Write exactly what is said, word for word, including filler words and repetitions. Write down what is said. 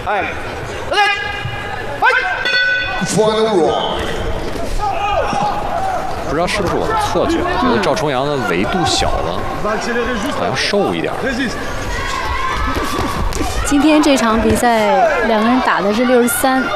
哎，来，来 Final round。 不知道是不是我的错觉，觉得赵重阳的维度小了，好像瘦一点。 今天这场比赛两个人打的是六十三。